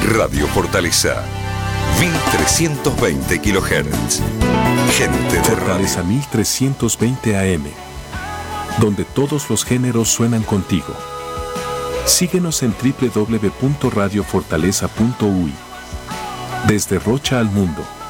Radio Fortaleza, 1320 kHz. Gente de Fortaleza radio. 1320 AM, donde todos los géneros suenan contigo. Síguenos en www.radiofortaleza.uy. Desde Rocha al mundo.